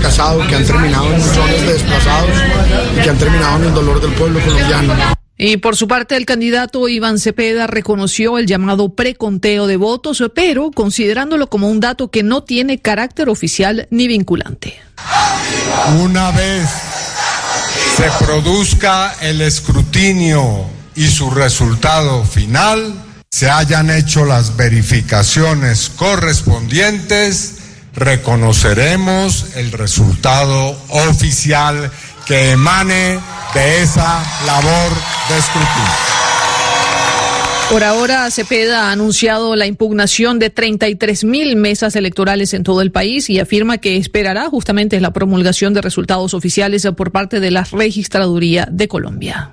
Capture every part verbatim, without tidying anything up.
fracasado, que han terminado en millones de desplazados y que han terminado en el dolor del pueblo colombiano. Y por su parte, el candidato Iván Cepeda reconoció el llamado preconteo de votos, pero considerándolo como un dato que no tiene carácter oficial ni vinculante. Una vez se produzca el escrutinio y su resultado final, se hayan hecho las verificaciones correspondientes, reconoceremos el resultado oficial que emane de esa labor de escrutinio. Por ahora, Cepeda ha anunciado la impugnación de treinta y tres mil mesas electorales en todo el país y afirma que esperará justamente la promulgación de resultados oficiales por parte de la Registraduría de Colombia.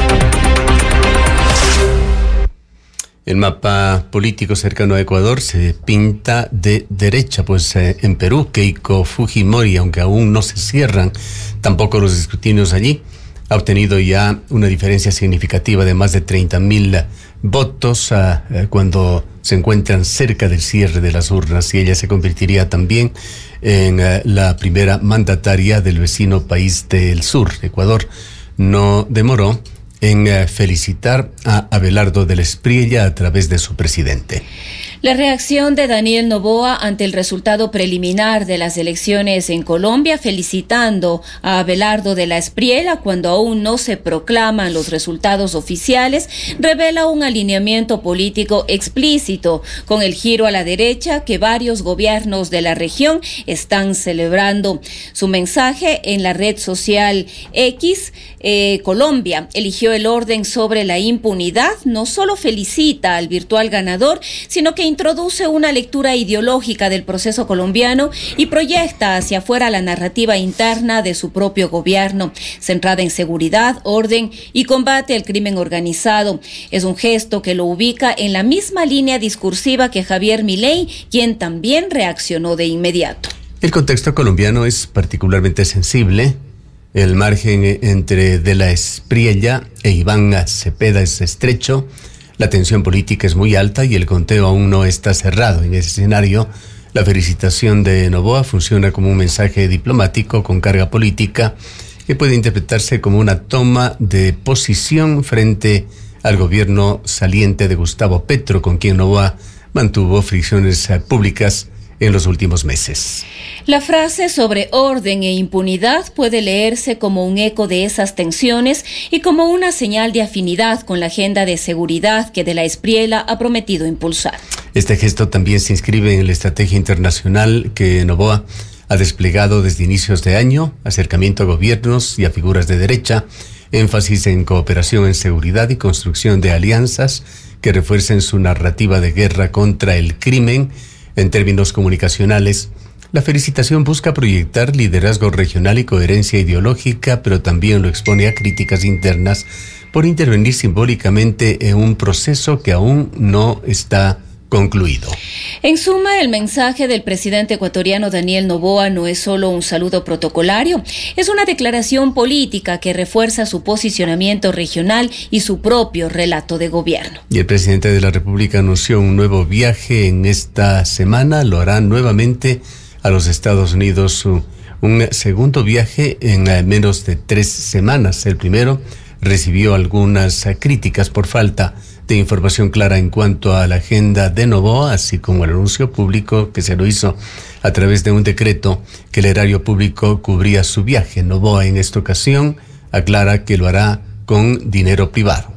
El mapa político cercano a Ecuador se pinta de derecha, pues eh, en Perú, Keiko Fujimori, aunque aún no se cierran tampoco los escrutinios allí, ha obtenido ya una diferencia significativa de más de treinta mil votos uh, eh, cuando se encuentran cerca del cierre de las urnas, y ella se convertiría también en uh, la primera mandataria del vecino país del sur. Ecuador no demoró en uh, felicitar a Abelardo del Espriella a través de su presidente. La reacción de Daniel Noboa ante el resultado preliminar de las elecciones en Colombia, felicitando a Abelardo de la Espriella cuando aún no se proclaman los resultados oficiales, revela un alineamiento político explícito con el giro a la derecha que varios gobiernos de la región están celebrando. Su mensaje en la red social X, eh, Colombia eligió el orden sobre la impunidad, no solo felicita al virtual ganador, sino que introduce una lectura ideológica del proceso colombiano y proyecta hacia afuera la narrativa interna de su propio gobierno, centrada en seguridad, orden y combate al crimen organizado. Es un gesto que lo ubica en la misma línea discursiva que Javier Milei, quien también reaccionó de inmediato. El contexto colombiano es particularmente sensible. El margen entre de la Espriella e Iván Cepeda es estrecho. La tensión política es muy alta y el conteo aún no está cerrado. En ese escenario, la felicitación de Noboa funciona como un mensaje diplomático con carga política que puede interpretarse como una toma de posición frente al gobierno saliente de Gustavo Petro, con quien Noboa mantuvo fricciones públicas en los últimos meses. La frase sobre orden e impunidad puede leerse como un eco de esas tensiones y como una señal de afinidad con la agenda de seguridad que de la Espriella ha prometido impulsar. Este gesto también se inscribe en la estrategia internacional que Noboa ha desplegado desde inicios de año: acercamiento a gobiernos y a figuras de derecha, énfasis en cooperación en seguridad y construcción de alianzas que refuercen su narrativa de guerra contra el crimen. En términos comunicacionales, la felicitación busca proyectar liderazgo regional y coherencia ideológica, pero también lo expone a críticas internas por intervenir simbólicamente en un proceso que aún no está concluido. En suma, el mensaje del presidente ecuatoriano Daniel Noboa no es solo un saludo protocolario, es una declaración política que refuerza su posicionamiento regional y su propio relato de gobierno. Y el presidente de la República anunció un nuevo viaje en esta semana, lo hará nuevamente a los Estados Unidos, un segundo viaje en menos de tres semanas. El primero recibió algunas críticas por falta de información clara en cuanto a la agenda de Noboa, así como el anuncio público que se lo hizo a través de un decreto que el erario público cubría su viaje. Noboa en esta ocasión aclara que lo hará con dinero privado.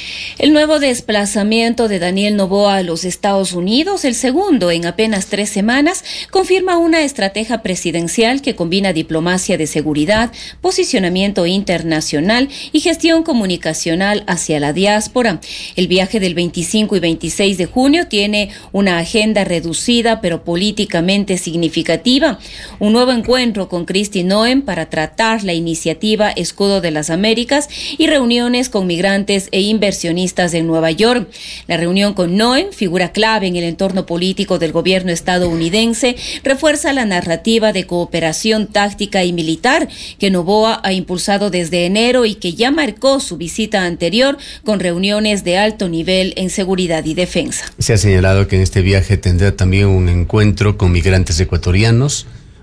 El nuevo desplazamiento de Daniel Noboa a los Estados Unidos, el segundo en apenas tres semanas, confirma una estrategia presidencial que combina diplomacia de seguridad, posicionamiento internacional y gestión comunicacional hacia la diáspora. El viaje del veinticinco y veintiséis de junio tiene una agenda reducida pero políticamente significativa. Un nuevo encuentro con Kristi Noem para tratar la iniciativa Escudo de las Américas y reuniones con migrantes e inversionistas en Nueva York. La reunión con Noem, figura clave en el entorno político del gobierno estadounidense, refuerza la narrativa de cooperación táctica y militar que Noboa ha impulsado desde enero y que ya marcó su visita anterior con reuniones de alto nivel en seguridad y defensa. Se ha señalado que en este viaje tendrá también un encuentro con migrantes ecuatorianos,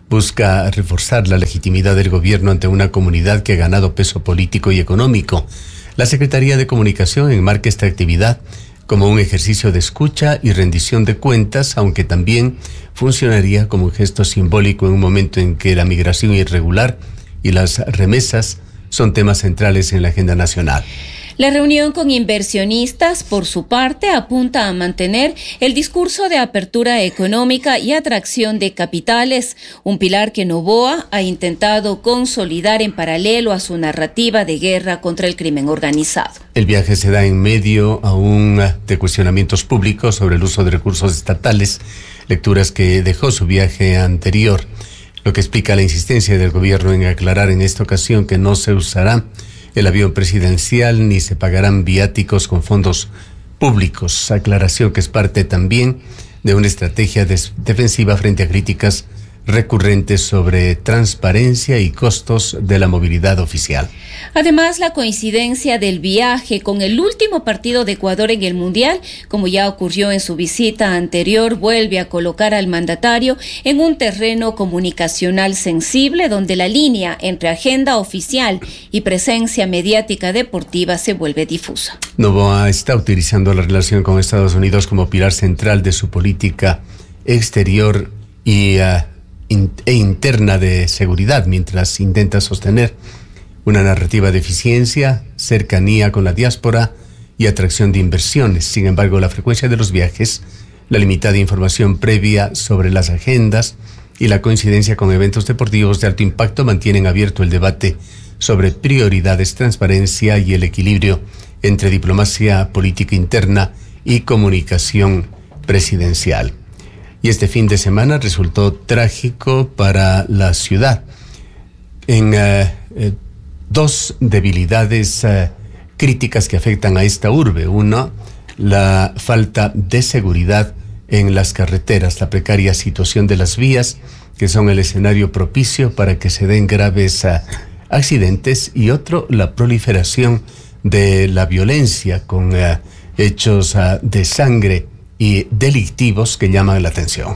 busca reforzar la legitimidad del gobierno ante una comunidad que ha ganado peso político y económico. La Secretaría de Comunicación enmarca esta actividad como un ejercicio de escucha y rendición de cuentas, aunque también funcionaría como un gesto simbólico en un momento en que la migración irregular y las remesas son temas centrales en la agenda nacional. La reunión con inversionistas, por su parte, apunta a mantener el discurso de apertura económica y atracción de capitales, un pilar que Noboa ha intentado consolidar en paralelo a su narrativa de guerra contra el crimen organizado. El viaje se da en medio aún de cuestionamientos públicos sobre el uso de recursos estatales, lecturas que dejó su viaje anterior, lo que explica la insistencia del gobierno en aclarar en esta ocasión que no se usará el avión presidencial ni se pagarán viáticos con fondos públicos, aclaración que es parte también de una estrategia des- defensiva frente a críticas recurrentes sobre transparencia y costos de la movilidad oficial. Además, la coincidencia del viaje con el último partido de Ecuador en el Mundial, como ya ocurrió en su visita anterior, vuelve a colocar al mandatario en un terreno comunicacional sensible donde la línea entre agenda oficial y presencia mediática deportiva se vuelve difusa. Noboa está utilizando la relación con Estados Unidos como pilar central de su política exterior y uh, in- e interna de seguridad, mientras intenta sostener una narrativa de eficiencia, cercanía con la diáspora y atracción de inversiones. Sin embargo, la frecuencia de los viajes, la limitada información previa sobre las agendas y la coincidencia con eventos deportivos de alto impacto mantienen abierto el debate sobre prioridades, transparencia y el equilibrio entre diplomacia política interna y comunicación presidencial. Y este fin de semana resultó trágico para la ciudad. En uh, eh, dos debilidades uh, críticas que afectan a esta urbe. Una, la falta de seguridad en las carreteras, la precaria situación de las vías, que son el escenario propicio para que se den graves uh, accidentes. Y otro, la proliferación de la violencia con uh, hechos uh, de sangre y delictivos que llaman la atención.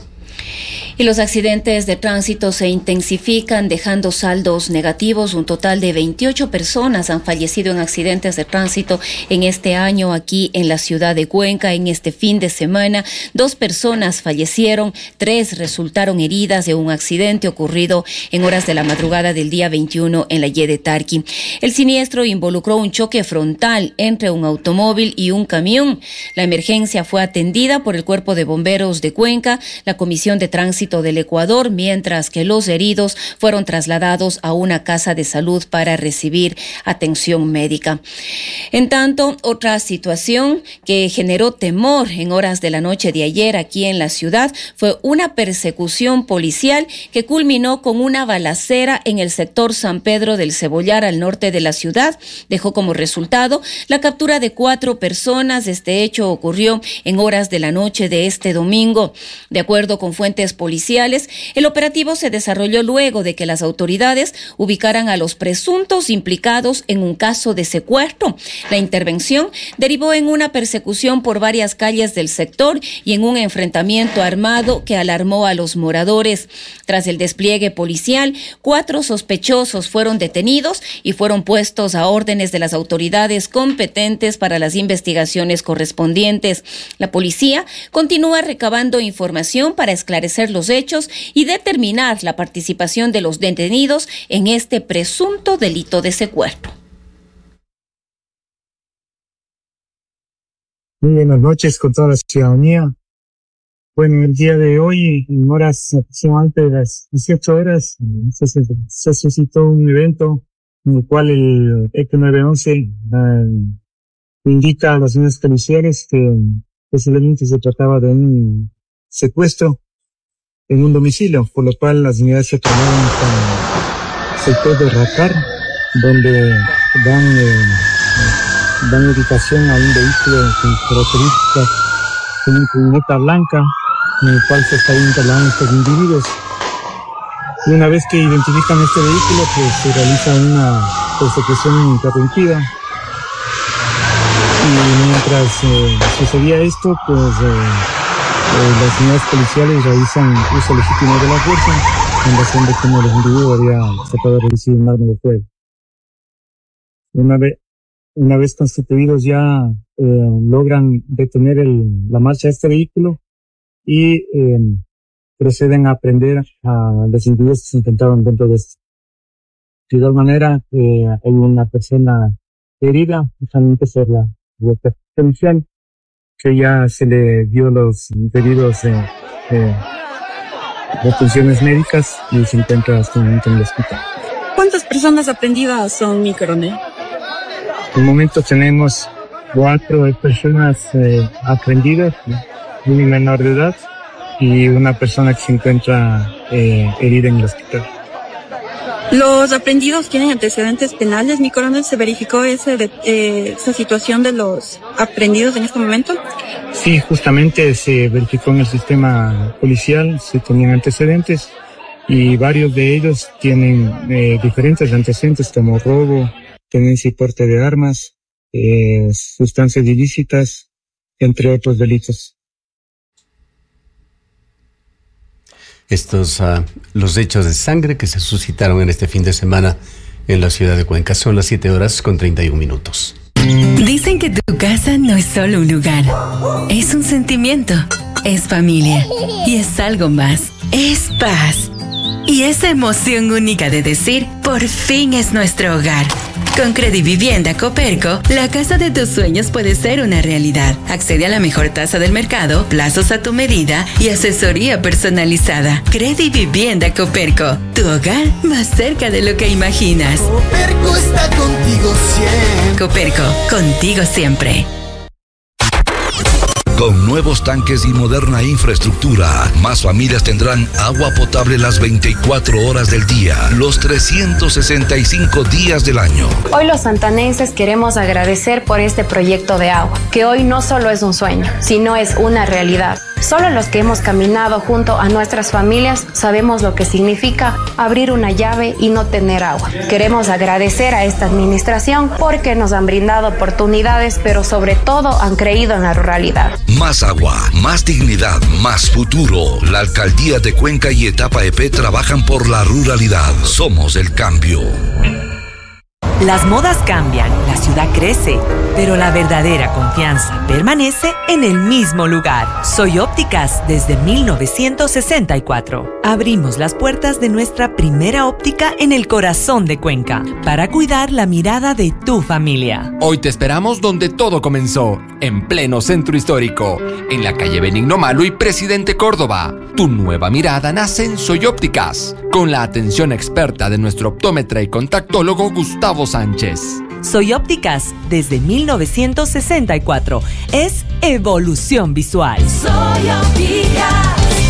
Y los accidentes de tránsito se intensifican, dejando saldos negativos. Un total de veintiocho personas han fallecido en accidentes de tránsito en este año aquí en la ciudad de Cuenca. En este fin de semana, dos personas fallecieron, tres resultaron heridas de un accidente ocurrido en horas de la madrugada del día veintiuno en la Y de Tarqui. El siniestro involucró un choque frontal entre un automóvil y un camión. La emergencia fue atendida por el Cuerpo de Bomberos de Cuenca, la Comisión de Tránsito del Ecuador, mientras que los heridos fueron trasladados a una casa de salud para recibir atención médica. En tanto, otra situación que generó temor en horas de la noche de ayer aquí en la ciudad fue una persecución policial que culminó con una balacera en el sector San Pedro del Cebollar al norte de la ciudad. Dejó como resultado la captura de cuatro personas. Este hecho ocurrió en horas de la noche de este domingo. De acuerdo con fuentes policiales, el operativo se desarrolló luego de que las autoridades ubicaran a los presuntos implicados en un caso de secuestro. La intervención derivó en una persecución por varias calles del sector y en un enfrentamiento armado que alarmó a los moradores. Tras el despliegue policial, cuatro sospechosos fueron detenidos y fueron puestos a órdenes de las autoridades competentes para las investigaciones correspondientes. La policía continúa recabando información para esclarecer los hechos y determinar la participación de los detenidos en este presunto delito de secuestro. Muy buenas noches con toda la ciudadanía. Bueno, el día de hoy, en horas aproximadamente de las dieciocho horas, se, se, se suscitó un evento en el cual el E C nueve once eh, indica a las unidades policiales que posiblemente se trataba de un secuestro en un domicilio, por lo cual las unidades se tomaron hasta el sector de Racar, donde dan, eh, dan ubicación a un vehículo con características de una camioneta blanca, en el cual se estaban instalando estos individuos. Y una vez que identifican este vehículo, pues se realiza una persecución ininterrumpida. Y mientras eh, sucedía esto, pues eh, Eh, las unidades policiales realizan uso legítimo de la fuerza en razón de cómo el individuo había tratado de recibir un arma de fuego. Una vez, una vez constituidos ya eh, logran detener el, la marcha de este vehículo y eh, proceden a aprender a los individuos que se encontraban dentro de esto. De igual manera, eh, hay una persona herida, justamente por la guardia policial, que ya se le dio los debidos eh, eh, atenciones médicas y se encuentra actualmente en el hospital. ¿Cuántas personas aprendidas son, mi coronel? En el momento tenemos cuatro personas eh, aprendidas, un menor de edad y una persona que se encuentra eh, herida en el hospital. ¿Los aprendidos tienen antecedentes penales, mi coronel? ¿Se verificó ese de, eh, esa situación de los aprendidos en este momento? Sí, justamente se verificó en el sistema policial, se tenían antecedentes y varios de ellos tienen eh, diferentes antecedentes como robo, tenencia y porte de armas, eh, sustancias ilícitas, entre otros delitos. Estos, uh, los hechos de sangre que se suscitaron en este fin de semana en la ciudad de Cuenca. Son las siete horas con treinta y un minutos. Dicen que tu casa no es solo un lugar, es un sentimiento, es familia y es algo más, es paz. Y esa emoción única de decir, por fin es nuestro hogar. Con Credivivienda Coperco, la casa de tus sueños puede ser una realidad. Accede a la mejor tasa del mercado, plazos a tu medida y asesoría personalizada. Credivivienda Coperco, tu hogar más cerca de lo que imaginas. Coperco está contigo siempre. Coperco, contigo siempre. Con nuevos tanques y moderna infraestructura, más familias tendrán agua potable las veinticuatro horas del día, los trescientos sesenta y cinco días del año. Hoy los santanenses queremos agradecer por este proyecto de agua, que hoy no solo es un sueño, sino es una realidad. Solo los que hemos caminado junto a nuestras familias sabemos lo que significa abrir una llave y no tener agua. Queremos agradecer a esta administración porque nos han brindado oportunidades, pero sobre todo han creído en la ruralidad. Más agua, más dignidad, más futuro. La Alcaldía de Cuenca y Etapa E P trabajan por la ruralidad. Somos el cambio. Las modas cambian, la ciudad crece, pero la verdadera confianza permanece en el mismo lugar. Soy Ópticas desde mil novecientos sesenta y cuatro. Abrimos las puertas de nuestra primera óptica en el corazón de Cuenca para cuidar la mirada de tu familia. Hoy te esperamos donde todo comenzó, en pleno centro histórico, en la calle Benigno Malo y Presidente Córdoba. Tu nueva mirada nace en Soy Ópticas, con la atención experta de nuestro optómetra y contactólogo Gustavo Sánchez. Soy Ópticas desde mil novecientos sesenta y cuatro. Es evolución visual. Soy Ópticas.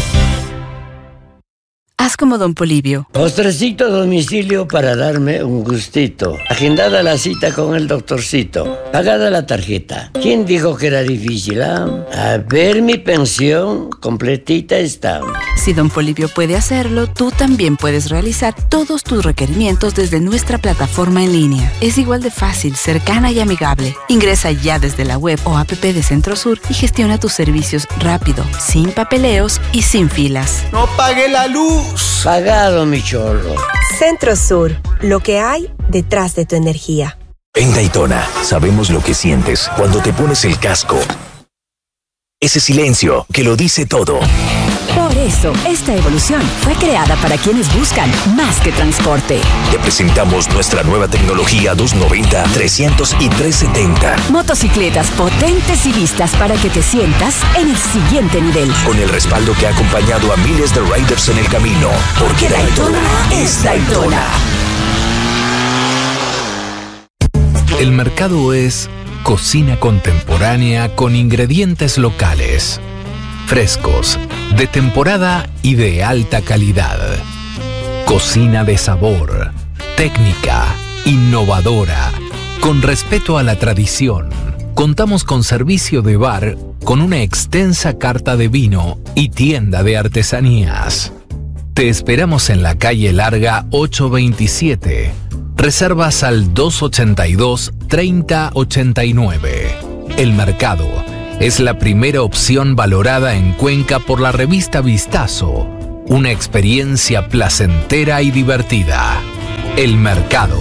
Haz como Don Polibio. Postrecito a domicilio para darme un gustito. Agendada la cita con el doctorcito. Pagada la tarjeta. ¿Quién dijo que era difícil, ah? A ver, mi pensión completita está. Si Don Polibio puede hacerlo, tú también puedes realizar todos tus requerimientos desde nuestra plataforma en línea. Es igual de fácil, cercana y amigable. Ingresa ya desde la web o app de Centrosur y gestiona tus servicios rápido, sin papeleos y sin filas. ¡No pague la luz! Pagado, mi chorro. Centrosur, lo que hay detrás de tu energía. En Daytona, sabemos lo que sientes cuando te pones el casco. Ese silencio que lo dice todo. Por eso, esta evolución fue creada para quienes buscan más que transporte. Te presentamos nuestra nueva tecnología doscientos noventa, trescientos y trescientos setenta. Motocicletas potentes y listas para que te sientas en el siguiente nivel. Con el respaldo que ha acompañado a miles de riders en el camino. Porque Daytona es Daytona. El mercado es cocina contemporánea con ingredientes locales. Frescos, de temporada y de alta calidad. Cocina de sabor, técnica, innovadora, con respeto a la tradición. Contamos con servicio de bar, con una extensa carta de vino y tienda de artesanías. Te esperamos en la calle Larga ochocientos veintisiete. Reservas al doscientos ochenta y dos, treinta ochenta y nueve. El mercado es la primera opción valorada en Cuenca por la revista Vistazo. una experiencia placentera y divertida. El Mercado.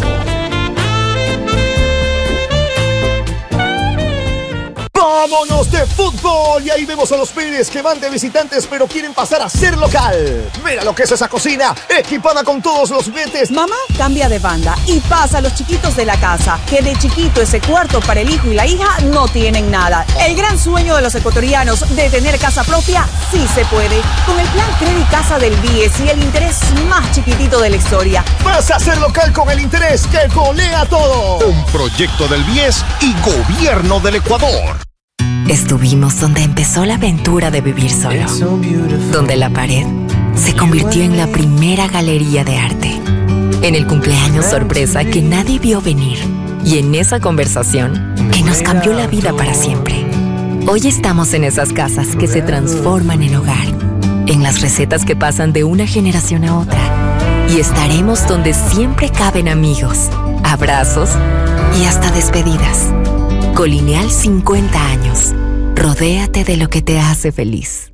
¡Vámonos de fútbol! Y ahí vemos a los Pérez que van de visitantes pero quieren pasar a ser local. Mira lo que es esa cocina, equipada con todos los juguetes. Mamá cambia de banda y pasa a los chiquitos de la casa, que de chiquito ese cuarto para el hijo y la hija no tienen nada. El gran sueño de los ecuatorianos de tener casa propia sí se puede. Con el plan Credit Casa del B I E S y el interés más chiquitito de la historia. Vas a ser local con el interés que golea todo. Un proyecto del B I E S y Gobierno del Ecuador. Estuvimos donde empezó la aventura de vivir solo, donde la pared se convirtió en la primera galería de arte, en el cumpleaños sorpresa que nadie vio venir y en esa conversación que nos cambió la vida para siempre. Hoy estamos en esas casas que se transforman en hogar, en las recetas que pasan de una generación a otra, y estaremos donde siempre caben amigos, abrazos y hasta despedidas. Colineal cincuenta años. Rodéate de lo que te hace feliz.